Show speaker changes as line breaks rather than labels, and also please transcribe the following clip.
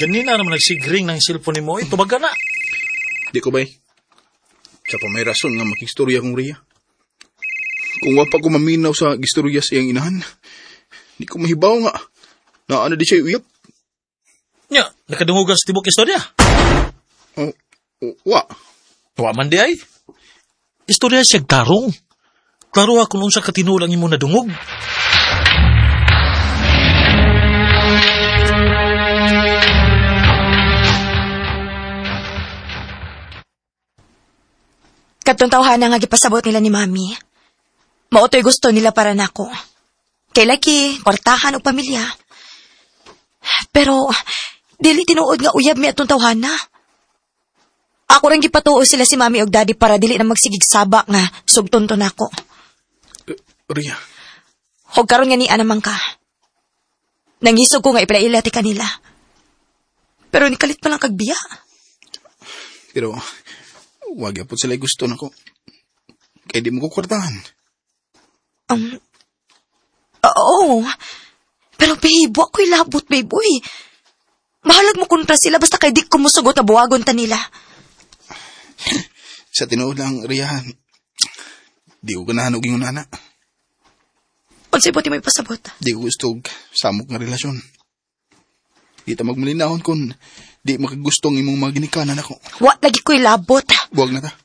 Ganina naman nagsigring ng cellphone ni mo. Ito baga na.
Di ko bay. Sa pa may rason nga makistorya kong Rhea. Kung wapa ko maminaw sa gistorya sa iyang inahan, di ko mahibaw nga. Naana di siya uyap.
Nya, nakadungugan sa tibok istorya.
Wa.
Wa man di ay. Istorya siya tarong. Klaro ako nung sa katinulang imo na dungog.
Katong tawhana nga gipasabot nila ni Mami. Mautoy gusto nila para nako. Kay laki, kwartahan o pamilya. Pero, dili tinuod nga uyab mi atong tawhana. Ako rin gipatuo sila si Mami og Daddy para dili na magsigig sabak nga sugtonto nako.
Rhea.
Hog karon nga niya naman ka. Nangisog ko nga ipaila ti kanila. Pero nikalit pa lang kagbiya.
Pero, wag yapon sila gusto nako. Kaya di mo ko kwartahan.
Oo. Pero babe, ako'y labot, babe. Uy, mahalag mo kontra sila basta kay di ko musugot na buwagon ta nila.
Sa tinuod lang, Rhea, di ko ganahan og ingon ana.
Unsay buti may pasabot?
Di ko gusto og samok nga relasyon. Di ta magmalinahon kung di makagustong imong mga ginikanan ako.
Wa lagi ko'y labot.
Buwag na ta.